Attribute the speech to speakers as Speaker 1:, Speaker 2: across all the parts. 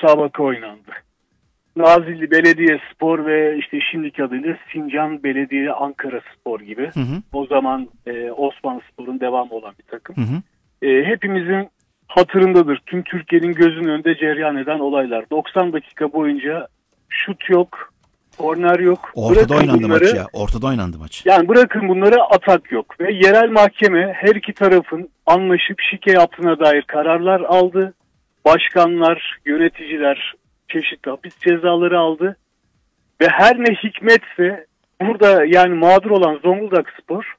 Speaker 1: müsabaka oynandı. Nazilli Belediyespor ve işte şimdiki adıyla Sincan Belediye Ankara Spor gibi.
Speaker 2: Hı hı.
Speaker 1: O zaman Osmanlıspor'un devamı olan bir takım.
Speaker 2: Hı hı.
Speaker 1: Hepimizin hatırındadır. Tüm Türkiye'nin gözünün önünde cereyan eden olaylar. 90 dakika boyunca şut yok, korner yok.
Speaker 2: Ortada oynandı
Speaker 1: bunları,
Speaker 2: maç ya. Ortada oynandı maç.
Speaker 1: Yani bırakın bunları, atak yok. Ve yerel mahkeme her iki tarafın anlaşıp şike yaptığına dair kararlar aldı. Başkanlar, yöneticiler çeşitli hapis cezaları aldı. Ve her ne hikmetse burada yani mağdur olan Zonguldak Spor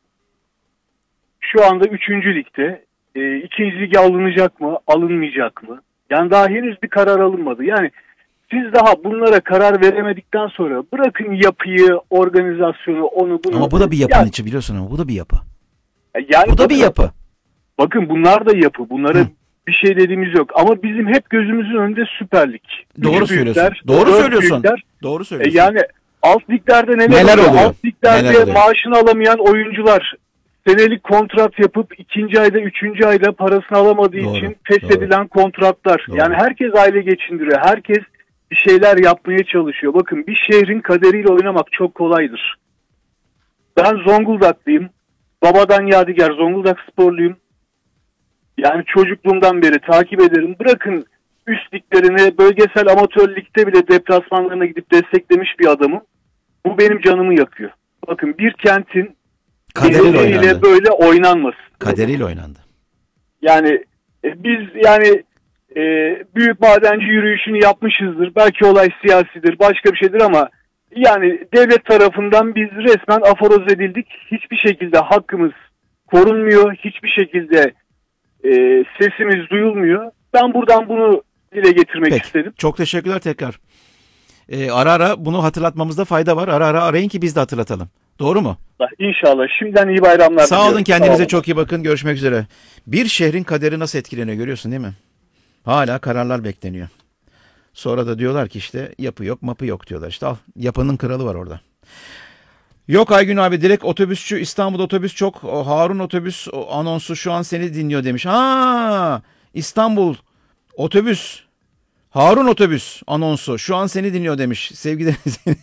Speaker 1: şu anda 3. ligde. 2. lige alınacak mı, alınmayacak mı? Yani daha henüz bir karar alınmadı. Yani siz daha bunlara karar veremedikten sonra bırakın yapıyı, organizasyonu, onu bunu.
Speaker 2: Ama bu da bir yapının içi, biliyorsun, ama bu da bir yapı.
Speaker 1: Yani
Speaker 2: bu da bir yapı.
Speaker 1: Bakın bunlar da yapı. Bunlara bir şey dediğimiz yok. Ama bizim hep gözümüzün önünde Süper Lig.
Speaker 2: Doğru söylüyorsun. Doğru söylüyorsun. Doğru söylüyorsun.
Speaker 1: Yani alt liglerde neler oluyor? Alt liglerde maaşını alamayan oyuncular senelik kontrat yapıp 2. ayda 3. ayda parasını alamadığı için feshedilen kontratlar.
Speaker 2: Doğru.
Speaker 1: Yani herkes aile geçindiriyor. Herkes bir şeyler yapmaya çalışıyor. Bakın bir şehrin kaderiyle oynamak çok kolaydır. Ben Zonguldaklıyım. Babadan yadigar Zonguldak sporluyum. Yani çocukluğumdan beri takip ederim. Bırakın üst liglerine, bölgesel amatör ligde bile deplasmanlarına gidip desteklemiş bir adamım. Bu benim canımı yakıyor. Bakın bir kentin kaderiyle böyle oynanmasın.
Speaker 2: Kaderiyle oynandı.
Speaker 1: Yani biz yani büyük madenci yürüyüşünü yapmışızdır. Belki olay siyasidir, başka bir şeydir ama yani devlet tarafından biz resmen aforoz edildik. Hiçbir şekilde hakkımız korunmuyor. Hiçbir şekilde sesimiz duyulmuyor. Ben buradan bunu dile getirmek istedim.
Speaker 2: Çok teşekkürler tekrar. Ara ara bunu hatırlatmamızda fayda var. Ara ara arayın ki biz de hatırlatalım. Doğru mu?
Speaker 1: İnşallah. Şimdiden iyi bayramlar.
Speaker 2: Sağ olun, kendinize çok iyi bakın. Görüşmek üzere. Bir şehrin kaderi nasıl etkileniyor görüyorsun değil mi? Hala kararlar bekleniyor. Sonra da diyorlar ki işte yapı yok, mapı yok diyorlar. İşte al, yapının kralı var orada. Yok Aygün abi, direkt otobüsçü, İstanbul otobüs çok. Harun otobüs anonsu şu an seni dinliyor demiş. Ha, İstanbul otobüs, Harun otobüs anonsu şu an seni dinliyor demiş. Sevgiler seni.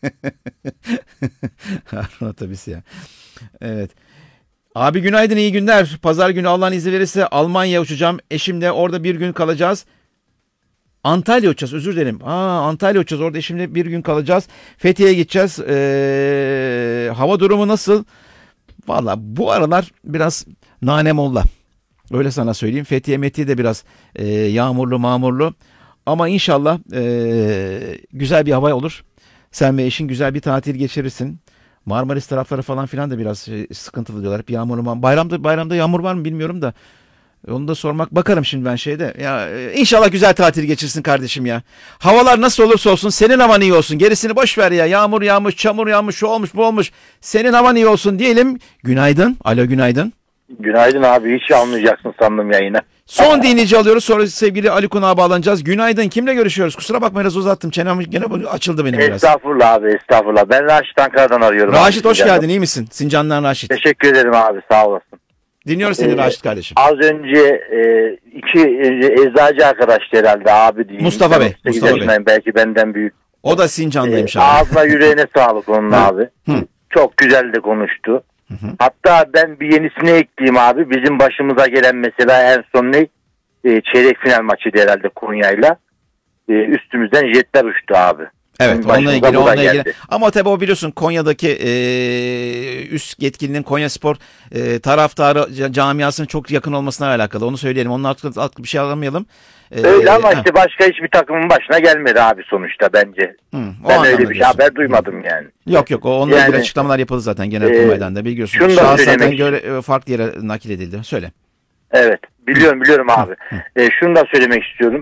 Speaker 2: Harun otobüs ya. Evet. Abi günaydın, iyi günler. Pazar günü Allah'ın izin verirse Almanya uçacağım. Eşimle orada bir gün kalacağız. Antalya uçacağız, özür dilerim. Antalya uçacağız, orada eşimle bir gün kalacağız. Fethiye'ye gideceğiz. Hava durumu nasıl? Valla bu aralar biraz nanemolla. Öyle sana söyleyeyim. Fethiye de biraz yağmurlu mağmurlu. Ama inşallah güzel bir hava olur. Sen ve eşin güzel bir tatil geçirirsin. Marmaris tarafları falan filan da biraz sıkıntılı diyorlar. Hep yağmurlu. Bayramda yağmur var mı bilmiyorum da. Onu da sormak, bakarım şimdi ben şeyde. Ya inşallah güzel tatil geçirsin kardeşim ya. Havalar nasıl olursa olsun senin havan iyi olsun. Gerisini boş ver ya. Yağmur yağmış, çamur yağmış, şu olmuş, bu olmuş. Senin havan iyi olsun diyelim. Günaydın. Alo, günaydın.
Speaker 3: Günaydın abi. Hiç almayacaksın sandım yayına.
Speaker 2: Son dinleyici alıyoruz. Sonra sevgili Ali Konağa bağlanacağız. Günaydın. Kimle görüşüyoruz? Kusura bakma, biraz uzattım. Çenem gene açıldı benim biraz.
Speaker 3: Estağfurullah abi, estağfurullah. Ben Raşit, Ankara'dan arıyorum.
Speaker 2: Raşit hoş geldin. İyi misin? Sincan'dan Raşit.
Speaker 3: Teşekkür ederim abi. Sağ olasın.
Speaker 2: Dinliyoruz seni Raşit kardeşim.
Speaker 3: Az önce iki eczacı arkadaştı herhalde abi diyeyim.
Speaker 2: Mustafa Bey.
Speaker 3: Belki benden büyük.
Speaker 2: O da Sincan'daymış abi.
Speaker 3: Ağzına yüreğine sağlık onun abi. Çok güzel de konuştu. Hatta ben bir yenisini ekleyeyim abi. Bizim başımıza gelen mesela en son ne? Çeyrek final maçıydı herhalde Konya'yla. Üstümüzden jetler uçtu abi.
Speaker 2: Evet, onunla ilgili. Ama tabii o biliyorsun Konya'daki üst yetkilinin Konyaspor taraftarı camiasının çok yakın olmasına alakalı. Onu söyleyelim. Onun altında bir şey alamayalım.
Speaker 3: Öyle ama işte başka hiçbir takımın başına gelmedi abi sonuçta bence. Ben öyle bir haber duymadım yani.
Speaker 2: Yok onunla ilgili açıklamalar yapıldı zaten Genelkurmay'dan da biliyorsun. Şahıs zaten farklı yere nakil edildi. Söyle.
Speaker 3: Evet, biliyorum abi. Şunu da söylemek istiyorum.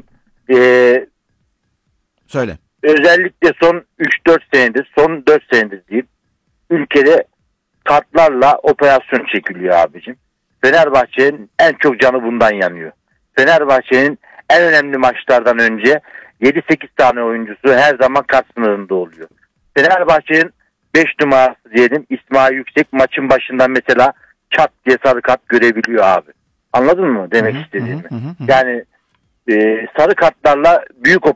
Speaker 2: Söyle.
Speaker 3: Özellikle son 3-4 senedir, son 4 senedir diyeyim, ülkede kartlarla operasyon çekiliyor abicim. Fenerbahçe'nin en çok canı bundan yanıyor. Fenerbahçe'nin en önemli maçlardan önce 7-8 tane oyuncusu her zaman kart sınırında oluyor. Fenerbahçe'nin 5 numarası diyelim İsmail Yüksek maçın başından mesela çat diye sarı kart görebiliyor abi. Anladın mı demek istediğimi? Yani sarı kartlarla büyük